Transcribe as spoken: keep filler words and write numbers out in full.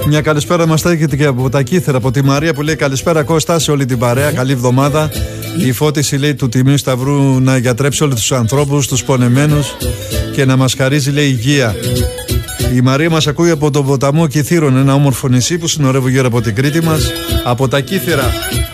Μια καλησπέρα μας έρχεται και από τα Κύθερα, από τη Μαρία που λέει καλησπέρα Κώστα σε όλη την παρέα, καλή εβδομάδα. Η φώτιση λέει του Τιμίου Σταυρού να γιατρέψει όλους τους ανθρώπους, τους πονεμένους και να μας χαρίζει λέει υγεία. Η Μαρία μας ακούει από τον ποταμό Κυθύρων, ένα όμορφο νησί που συνορεύει γύρω από την Κρήτη μας, από τα Κύθερα.